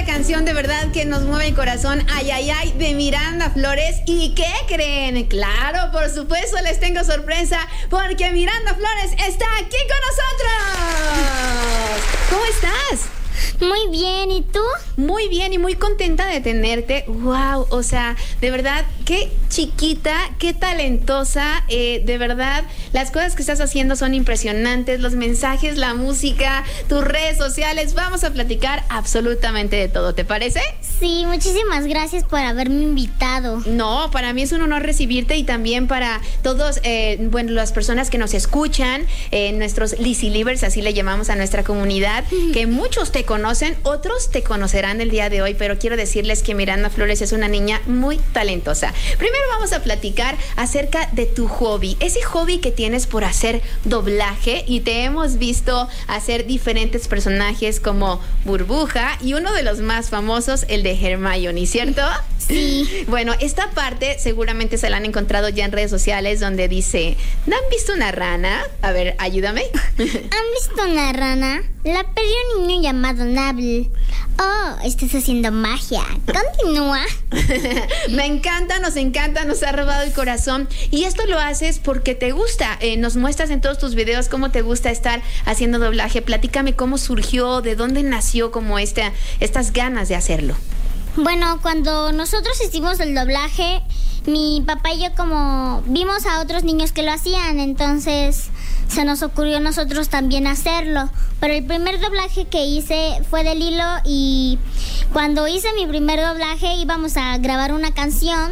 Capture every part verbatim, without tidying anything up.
canción de verdad que nos mueve el corazón, Ay, ay, ay, de Miranda Flores. ¿Y qué creen? Claro, por supuesto les tengo sorpresa, porque Miranda Flores está aquí con nosotros. ¿Cómo estás? Muy bien, ¿y tú? Muy bien y muy contenta de tenerte. Wow, o sea, de verdad, qué chiquita, qué talentosa. Eh, de verdad, las cosas que estás haciendo son impresionantes. Los mensajes, la música, tus redes sociales. Vamos a platicar absolutamente de todo, ¿te parece? Sí, muchísimas gracias por haberme invitado. No, para mí es un honor recibirte y también para todos, eh, bueno, las personas que nos escuchan, eh, nuestros Lizzy Livers, así le llamamos a nuestra comunidad, que muchos te conocen, otros te conocerán el día de hoy, pero quiero decirles que Miranda Flores es una niña muy talentosa. Primero vamos a platicar acerca de tu hobby, ese hobby que tienes por hacer doblaje, y te hemos visto hacer diferentes personajes como Burbuja y uno de los más famosos, el de Hermione, ¿cierto? Sí. Bueno, esta parte seguramente se la han encontrado ya en redes sociales donde dice, ¿no han visto una rana? A ver, ayúdame. ¿Han visto una rana? La perdió un niño llamado Nabble. Oh, estás haciendo magia. Continúa. Me encanta, nos encanta, nos ha robado el corazón. Y esto lo haces porque te gusta. Eh, nos muestras en todos tus videos cómo te gusta estar haciendo doblaje. Platícame cómo surgió, de dónde nació como esta, estas ganas de hacerlo. Bueno, cuando nosotros hicimos el doblaje, mi papá y yo como vimos a otros niños que lo hacían, entonces se nos ocurrió a nosotros también hacerlo. Pero el primer doblaje que hice fue de Lilo, y cuando hice mi primer doblaje íbamos a grabar una canción,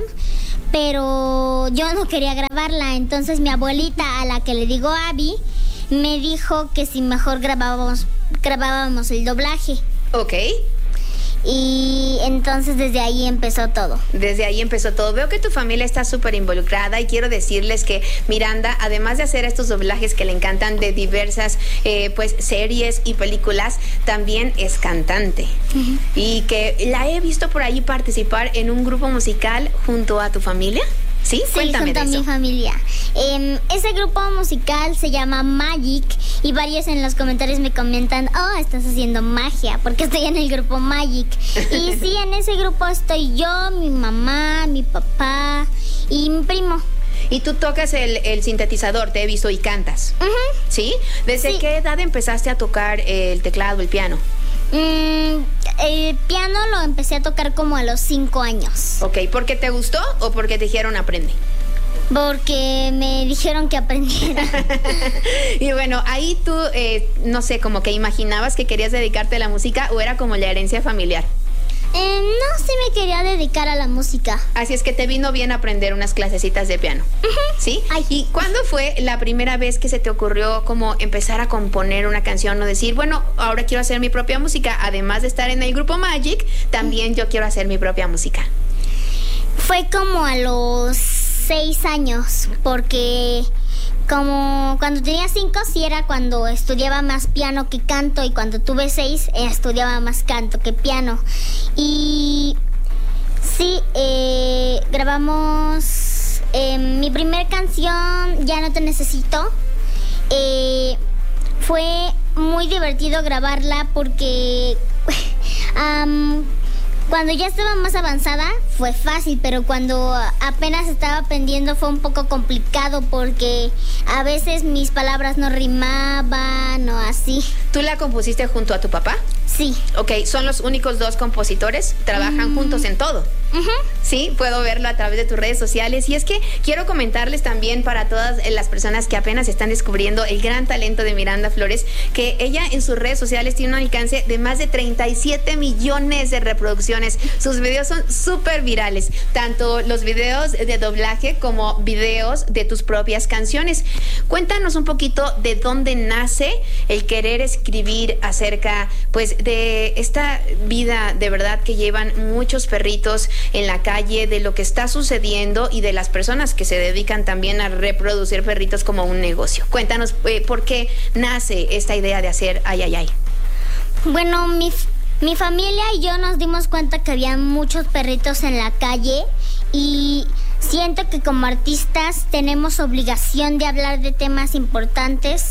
pero yo no quería grabarla. Entonces mi abuelita, a la que le digo Abby, me dijo que si mejor grabábamos, grabábamos el doblaje. Ok. Y entonces desde ahí empezó todo. Desde ahí empezó todo. Veo que tu familia está súper involucrada y quiero decirles que Miranda, además de hacer estos doblajes que le encantan de diversas eh, pues series y películas, también es cantante. Uh-huh. Y que la he visto por ahí participar en un grupo musical junto a tu familia. ¿Sí? Sí, Cuéntame junto de a eso. mi familia. Eh, ese grupo musical se llama Magic, y varios en los comentarios me comentan, oh, estás haciendo magia, porque estoy en el grupo Magic. Y sí, en ese grupo estoy yo, mi mamá, mi papá y mi primo. Y tú tocas el, el sintetizador, te he visto, y cantas. Uh-huh. ¿Sí? ¿Desde sí. qué edad empezaste a tocar el teclado, el piano? Mm, el piano lo empecé a tocar como a los cinco años. Ok, ¿por qué te gustó o porque te dijeron aprende? Porque me dijeron que aprendiera. Y bueno, ahí tú, eh, no sé, como que imaginabas que querías dedicarte a la música, o era como la herencia familiar. Eh, no, sí me quería dedicar a la música. Así es que te vino bien aprender unas clasecitas de piano. Uh-huh. ¿Sí? Ay. ¿Y cuándo fue la primera vez que se te ocurrió como empezar a componer una canción o decir, bueno, ahora quiero hacer mi propia música? Además de estar en el grupo Magic, también yo quiero hacer mi propia música. Fue como a los seis años, porque como cuando tenía cinco sí era cuando estudiaba más piano que canto, y cuando tuve seis eh, estudiaba más canto que piano. Y sí, eh, grabamos eh, mi primer canción, Ya no te necesito. Eh, fue muy divertido grabarla porque um, cuando ya estaba más avanzada fue fácil, pero cuando apenas estaba aprendiendo fue un poco complicado porque a veces mis palabras no rimaban o así. ¿Tú la compusiste junto a tu papá? Sí. Ok, ¿son los únicos dos compositores? ¿Trabajan mm. juntos en todo? Uh-huh. Sí, puedo verlo a través de tus redes sociales. Y es que quiero comentarles también para todas las personas que apenas están descubriendo el gran talento de Miranda Flores, que ella en sus redes sociales tiene un alcance de más de treinta y siete millones de reproducciones. Sus videos son súper virales, tanto los videos de doblaje como videos de tus propias canciones. Cuéntanos un poquito de dónde nace el querer escribir acerca, pues, de esta vida de verdad que llevan muchos perritos en la calle, de lo que está sucediendo y de las personas que se dedican también a reproducir perritos como un negocio. Cuéntanos eh, por qué nace esta idea de hacer Ay, ay, ay. Bueno, mi, mi familia y yo nos dimos cuenta que había muchos perritos en la calle, y siento que como artistas tenemos obligación de hablar de temas importantes,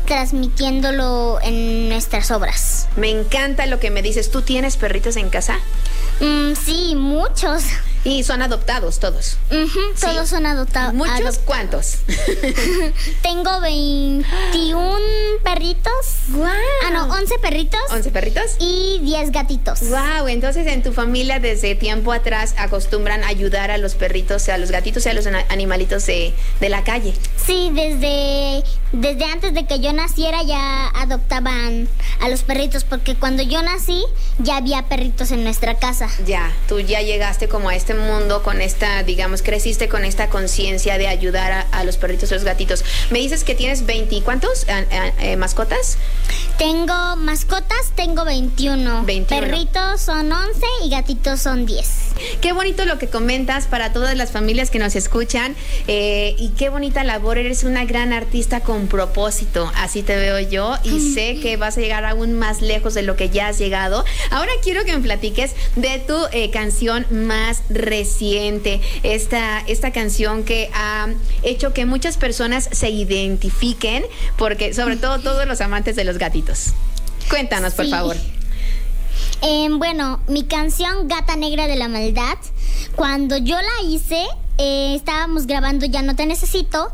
transmitiéndolo en nuestras obras. Me encanta lo que me dices. ¿Tú tienes perritos en casa? Mm, sí, muchos. Y son adoptados todos. Uh-huh, ¿Sí? Todos son adoptados. ¿Muchos? Adop- ¿Cuántos? Tengo veintiún perritos. Wow. Ah, no, once perritos. ¿once perritos? Y diez gatitos. Wow, entonces en tu familia desde tiempo atrás acostumbran a ayudar a los perritos, a los gatitos y a los animalitos de, de la calle. Sí, desde, desde antes de que yo naciera ya adoptaban a los perritos, porque cuando yo nací ya había perritos en nuestra casa. Ya, tú ya llegaste como a este mundo con esta, digamos, creciste con esta conciencia de ayudar a, a los perritos y los gatitos. Me dices que tienes veinte, ¿cuántos eh, eh, mascotas? Tengo mascotas, tengo veintiuno. veintiuno. Perritos son once y gatitos son diez. Qué bonito lo que comentas para todas las familias que nos escuchan eh, y qué bonita labor. Eres una gran artista con propósito, así te veo yo y sé que vas a llegar aún más lejos de lo que ya has llegado. Ahora quiero que me platiques de tu eh, canción más reciente, esta, esta canción que ha hecho que muchas personas se identifiquen, porque sobre todo todos los amantes de los gatitos. Cuéntanos, sí. por favor. Eh, bueno, mi canción Gata Negra de la Maldad, cuando yo la hice, eh, estábamos grabando Ya No Te Necesito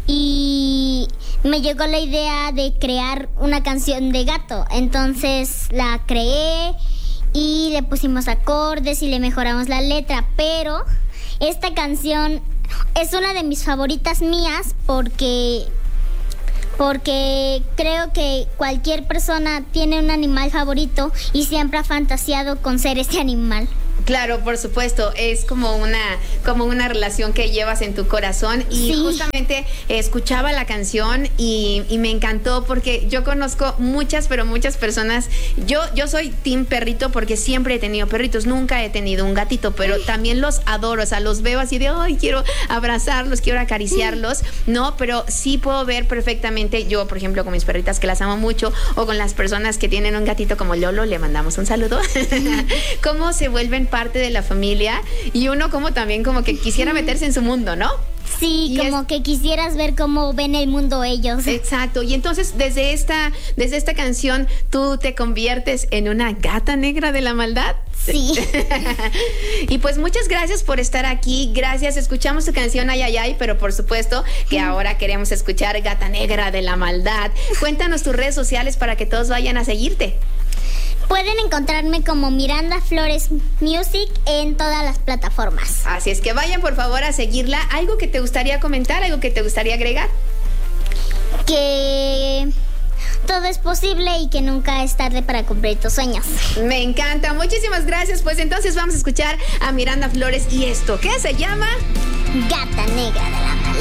y me llegó la idea de crear una canción de gato. Entonces la creé y le pusimos acordes y le mejoramos la letra, pero esta canción es una de mis favoritas mías porque... porque creo que cualquier persona tiene un animal favorito y siempre ha fantaseado con ser ese animal. Claro, por supuesto, es como una como una relación que llevas en tu corazón y sí. justamente escuchaba la canción y, y me encantó porque yo conozco muchas, pero muchas personas. Yo yo soy team perrito porque siempre he tenido perritos, nunca he tenido un gatito, pero también los adoro, o sea, los veo así de, ay, quiero abrazarlos, quiero acariciarlos, ¿no? Pero sí puedo ver perfectamente, yo, por ejemplo, con mis perritas que las amo mucho o con las personas que tienen un gatito como Lolo, le mandamos un saludo, cómo se vuelven parte de la familia y uno como también como que quisiera meterse en su mundo, ¿no? Sí, y como es... que quisieras ver cómo ven el mundo ellos. Exacto, y entonces desde esta, desde esta canción tú te conviertes en una gata negra de la maldad. Sí. Y pues muchas gracias por estar aquí, gracias, escuchamos tu canción Ay, ay, ay, pero por supuesto que ahora queremos escuchar Gata Negra de la Maldad. Cuéntanos tus redes sociales para que todos vayan a seguirte. Pueden encontrarme como Miranda Flores Music en todas las plataformas. Así es que vayan por favor a seguirla. ¿Algo que te gustaría comentar? ¿Algo que te gustaría agregar? Que todo es posible y que nunca es tarde para cumplir tus sueños. Me encanta, muchísimas gracias. Pues entonces vamos a escuchar a Miranda Flores y esto, ¿qué se llama? Gata Negra.